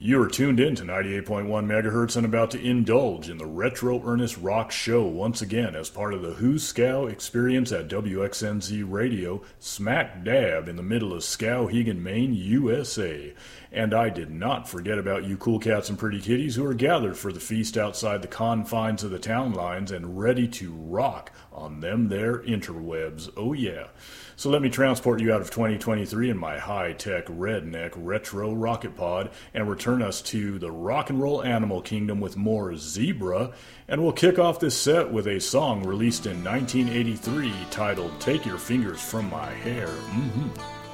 You are tuned in to 98.1 megahertz and about to indulge in the Retro Ernest Rock Show once again as part of the Hooskow experience at WXNZ Radio, smack dab in the middle of Skowhegan, Maine, USA. And I did not forget about you cool cats and pretty kitties who are gathered for the feast outside the confines of the town lines and ready to rock on them there interwebs. Oh yeah. So let me transport you out of 2023 in my high-tech redneck retro rocket pod and return us to the rock and roll animal kingdom with more Zebra, and we'll kick off this set with a song released in 1983 titled Take Your Fingers From My Hair.